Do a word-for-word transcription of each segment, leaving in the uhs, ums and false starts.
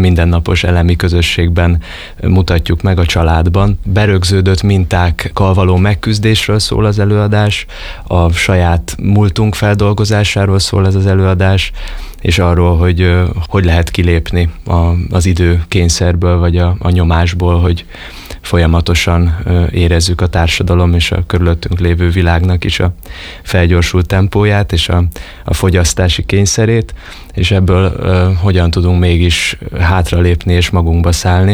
mindennapos elemi közösségben mutatjuk meg, a családban. Berögződött mintákkal való megküzdésről szól az előadás, a saját múltunk feldolgozásáról szól ez az előadás, és arról, hogy hogy lehet kilépni a, az idő kényszerből, vagy a, a nyomásból, hogy folyamatosan érezzük a társadalom és a körülöttünk lévő világnak is a felgyorsult tempóját és a, a fogyasztási kényszerét, és ebből uh, hogyan tudunk mégis hátralépni és magunkba szállni,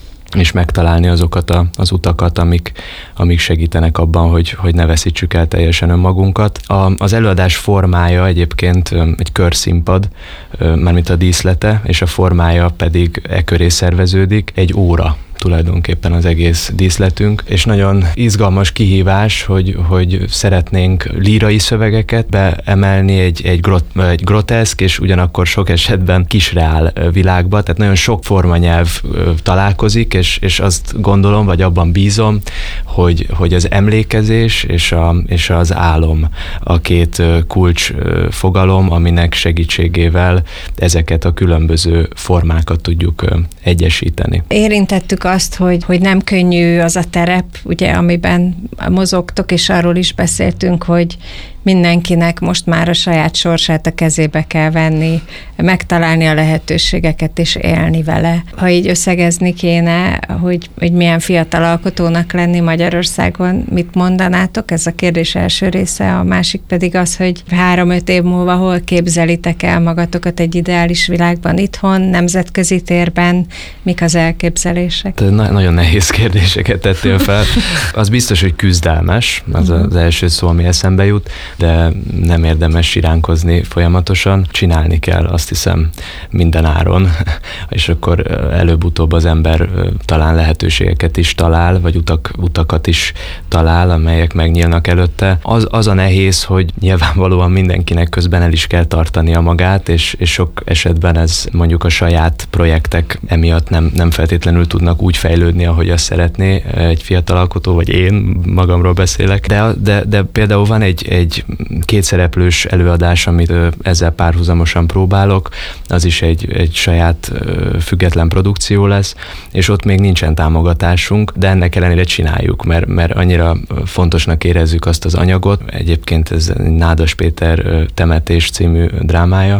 és megtalálni azokat a, az utakat, amik, amik segítenek abban, hogy, hogy ne veszítsük el teljesen önmagunkat. A, az előadás formája egyébként egy körszínpad, mármint a díszlete, és a formája pedig e köré szerveződik, egy óra tulajdonképpen az egész díszletünk, és nagyon izgalmas kihívás, hogy, hogy szeretnénk lírai szövegeket beemelni egy, egy, grot, egy groteszk, és ugyanakkor sok esetben kisreál világba, tehát nagyon sok formanyelv találkozik, és, és azt gondolom, vagy abban bízom, hogy, hogy az emlékezés és, a, és az álom a két kulcs fogalom, aminek segítségével ezeket a különböző formákat tudjuk egyesíteni. Érintettük azt, hogy, hogy nem könnyű az a terep, ugye, amiben mozogtok, és arról is beszéltünk, hogy mindenkinek most már a saját sorsát a kezébe kell venni, megtalálni a lehetőségeket és élni vele. Ha így összegezni kéne, hogy, hogy milyen fiatal alkotónak lenni Magyarországon, mit mondanátok? Ez a kérdés első része, a másik pedig az, hogy három-öt év múlva hol képzelitek el magatokat egy ideális világban, itthon, nemzetközi térben, mik az elképzelések? Na- nagyon nehéz kérdéseket tettél fel. Az biztos, hogy küzdelmes, az az első szó, ami eszembe jut, de nem érdemes siránkozni folyamatosan. Csinálni kell, azt hiszem, minden áron, és akkor előbb-utóbb az ember talán lehetőségeket is talál, vagy utak, utakat is talál, amelyek megnyílnak előtte. Az, az a nehéz, hogy nyilvánvalóan mindenkinek közben el is kell tartania magát, és, és sok esetben ez mondjuk a saját projektek emiatt nem, nem feltétlenül tudnak úgy fejlődni, ahogy azt szeretné egy fiatal alkotó, vagy én magamról beszélek. De, de, de például van egy, egy kétszereplős előadás, amit ezzel párhuzamosan próbálok, az is egy, egy saját független produkció lesz, és ott még nincsen támogatásunk, de ennek ellenére csináljuk, mert, mert annyira fontosnak érezzük azt az anyagot. Egyébként ez Nádas Péter Temetés című drámája,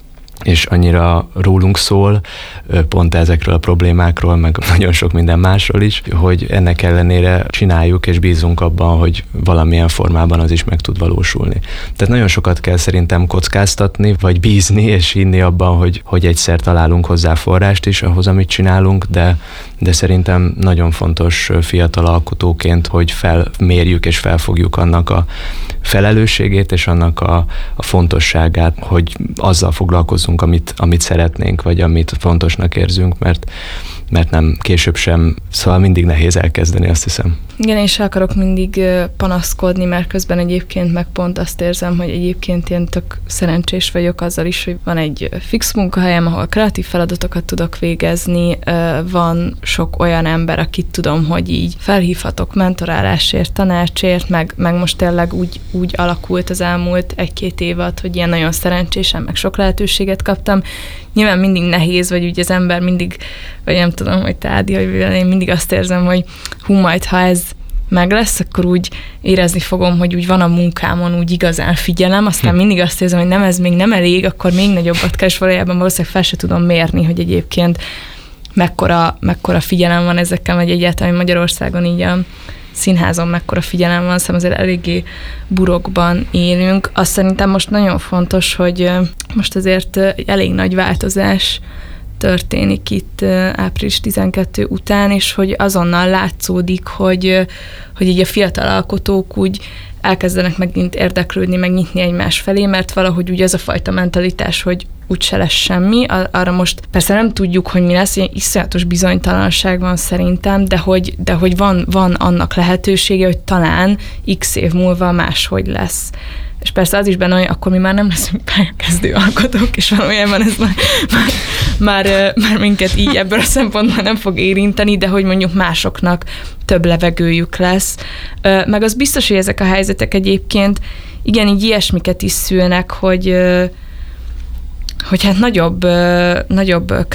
és annyira rólunk szól, pont ezekről a problémákról, meg nagyon sok minden másról is, hogy ennek ellenére csináljuk, és bízunk abban, hogy valamilyen formában az is meg tud valósulni. Tehát nagyon sokat kell szerintem kockáztatni, vagy bízni, és hinni abban, hogy, hogy egyszer találunk hozzá forrást is ahhoz, amit csinálunk, de, de szerintem nagyon fontos fiatal alkotóként, hogy felmérjük és felfogjuk annak a felelősségét, és annak a, a fontosságát, hogy azzal foglalkozunk, amit, amit szeretnénk, vagy amit fontosnak érzünk, mert, mert nem később sem, szóval mindig nehéz elkezdeni, azt hiszem. Igen, és akarok mindig panaszkodni, mert közben egyébként meg pont azt érzem, hogy egyébként én tök szerencsés vagyok azzal is, hogy van egy fix munkahelyem, ahol kreatív feladatokat tudok végezni, van sok olyan ember, akit tudom, hogy így felhívhatok mentorálásért, tanácsért, meg, meg most tényleg úgy, úgy alakult az elmúlt egy-két évad, hogy ilyen nagyon szerencsésen, meg sok lehetőséget kaptam. Nyilván mindig nehéz, vagy úgy az ember mindig, vagy nem tudom, hogy te Ádi, hogy én mindig azt érzem, hogy hú, majd ha ez meg lesz, akkor úgy érezni fogom, hogy úgy van a munkámon, úgy igazán figyelem, aztán hm. mindig azt érzem, hogy nem, ez még nem elég, akkor még nagyobbat kell, és valójában valószínűleg fel se tudom mérni, hogy egyébként mekkora, mekkora figyelem van ezekkel, vagy egyáltalán Magyarországon így a színházon mekkora figyelem van, szóval azért eléggé burokban élünk. Azt szerintem most nagyon fontos, hogy most azért elég nagy változás történik itt április tizenkettő után, és hogy azonnal látszódik, hogy, hogy így a fiatal alkotók úgy elkezdenek megint érdeklődni, meg nyitni egymás felé, mert valahogy úgy az a fajta mentalitás, hogy úgyse lesz semmi. Arra most persze nem tudjuk, hogy mi lesz, ilyen iszonyatos bizonytalanság van szerintem, de hogy, de hogy van, van annak lehetősége, hogy talán x év múlva máshogy lesz. És persze az is benne, hogy akkor mi már nem leszünk pályakezdő alkotók, és valójában ez már, már, már, már minket így ebből a szempontból nem fog érinteni, de hogy mondjuk másoknak több levegőjük lesz. Meg az biztos, hogy ezek a helyzetek egyébként igen, így ilyesmiket is szülnek, hogy hogy hát nagyobb, nagyobb